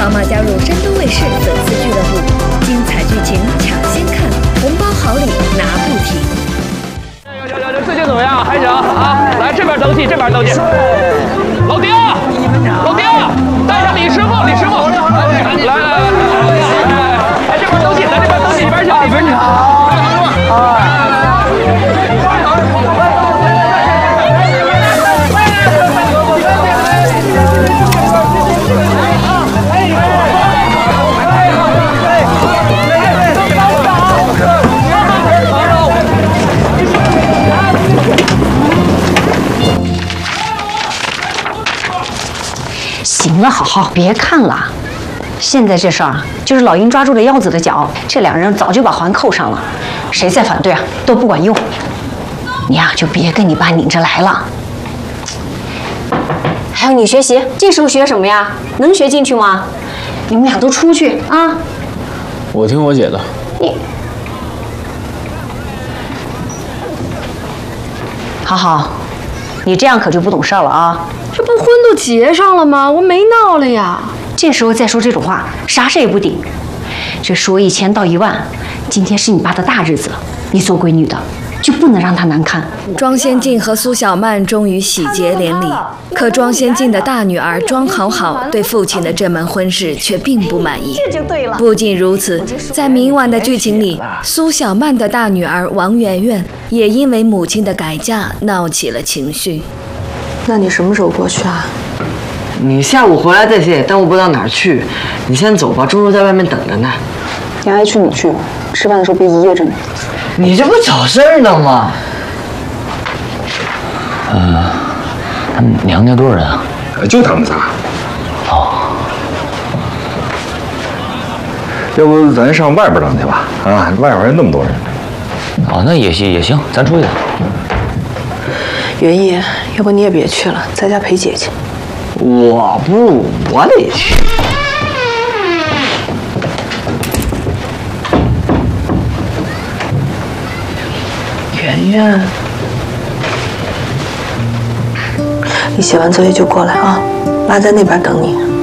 扫码加入山东卫视粉丝俱乐部，精彩剧情抢先看，红包好礼拿不停。 最近怎么样？还行啊！来这边登记，这边登记。老丁，老丁，带上李师傅，李师傅，来，来这边登记，咱这边登记，里边请，里边请。 行了，好好别看了。现在这事儿就是老鹰抓住了腰子的脚，这两人早就把环扣上了，谁再反对啊都不管用。你呀就别跟你爸拧着来了。还有你学习，这时候学什么呀？能学进去吗？你们俩都出去啊！ 我听我姐的。 你，好好，你这样可就不懂事儿了啊！ 这不婚都结上了吗？我没闹了呀。 这时候再说这种话，啥事也不顶。这说1000到1万，今天是你爸的大日子，你做闺女的就不能让他难看。 庄先进和苏小曼终于喜结连理，可庄先进的大女儿庄好好对父亲的这门婚事却并不满意。 这就对了。 不仅如此，在明晚的剧情里，苏小曼的大女儿王媛媛也因为母亲的改嫁闹起了情绪。 那你什么时候过去啊？ 你下午回来再写，耽误不到哪儿去。你先走吧，周周在外面等着呢。 你爱去你去，吃饭的时候别掖着你。 你这不找事儿呢吗？ 他们娘家多少人啊？ 就他们仨。 哦， 要不咱上外边等去吧？啊，外边还那么多人。 哦，那也行也行，咱出去。 袁毅，要不你也别去了，在家陪姐姐。 我不，我得去。圆圆， 你写完作业就过来啊，妈在那边等你。